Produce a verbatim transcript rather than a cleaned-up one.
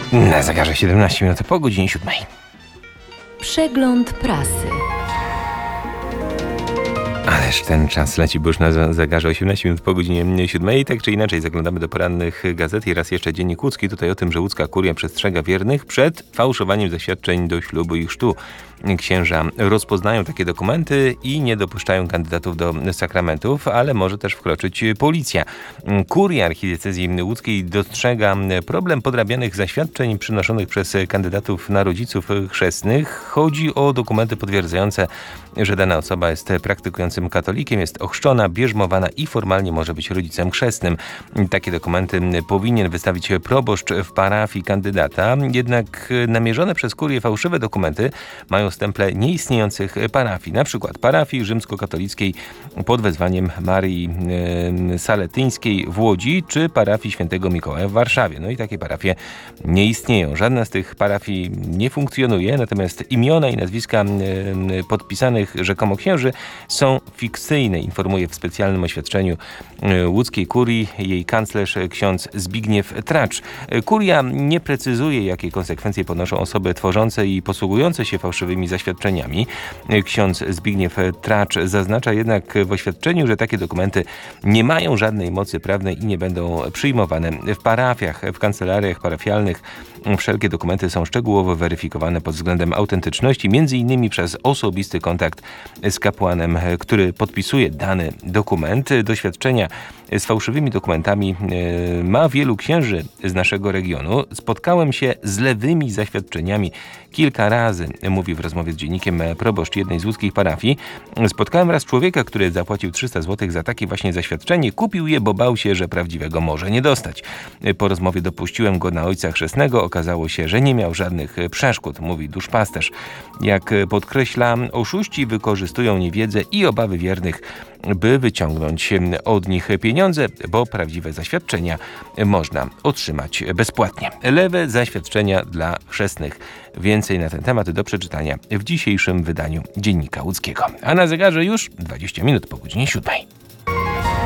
Na zegarze siedemnaście minut po godzinie siódmej. Przegląd prasy. Ależ ten czas leci, bo już na zegarze osiemnaście minut po godzinie siódmej. Tak czy inaczej zaglądamy do porannych gazet i raz jeszcze Dziennik Łódzki. Tutaj o tym, że łódzka kuria przestrzega wiernych przed fałszowaniem zaświadczeń do ślubu i chrztu. Księża rozpoznają takie dokumenty i nie dopuszczają kandydatów do sakramentów, ale może też wkroczyć policja. Kuria archidiecezji łódzkiej dostrzega problem podrabianych zaświadczeń przynoszonych przez kandydatów na rodziców chrzestnych. Chodzi o dokumenty potwierdzające, że dana osoba jest praktykującym katolikiem, jest ochrzczona, bierzmowana i formalnie może być rodzicem chrzestnym. Takie dokumenty powinien wystawić proboszcz w parafii kandydata, jednak namierzone przez kurię fałszywe dokumenty mają stemple nieistniejących parafii, na przykład parafii rzymskokatolickiej pod wezwaniem Marii e, Saletyńskiej w Łodzi, czy parafii Świętego Mikołaja w Warszawie. No i takie parafie nie istnieją. Żadna z tych parafii nie funkcjonuje, natomiast imiona i nazwiska e, podpisanych rzekomo księży są fikcyjne, informuje w specjalnym oświadczeniu e, łódzkiej kurii jej kanclerz ksiądz Zbigniew Tracz. Kuria nie precyzuje, jakie konsekwencje ponoszą osoby tworzące i posługujące się fałszywymi zaświadczeniami. Ksiądz Zbigniew Tracz zaznacza jednak w oświadczeniu, że takie dokumenty nie mają żadnej mocy prawnej i nie będą przyjmowane w parafiach, w kancelariach parafialnych. Wszelkie dokumenty są szczegółowo weryfikowane pod względem autentyczności, między innymi przez osobisty kontakt z kapłanem, który podpisuje dany dokument. Doświadczenia z fałszywymi dokumentami ma wielu księży z naszego regionu. Spotkałem się z lewymi zaświadczeniami kilka razy, mówi w rozmowie z dziennikiem proboszcz jednej z łódzkich parafii. Spotkałem raz człowieka, który zapłacił trzysta złotych za takie właśnie zaświadczenie. Kupił je, bo bał się, że prawdziwego może nie dostać. Po rozmowie dopuściłem go na ojca chrzestnego. Okazało się, że nie miał żadnych przeszkód, mówi duszpasterz. Jak podkreśla, oszuści wykorzystują niewiedzę i obawy wiernych, by wyciągnąć od nich pieniądze, bo prawdziwe zaświadczenia można otrzymać bezpłatnie. Lewe zaświadczenia dla chrzestnych. Więcej na ten temat do przeczytania w dzisiejszym wydaniu Dziennika Łódzkiego. A na zegarze już dwadzieścia minut po godzinie siódmej.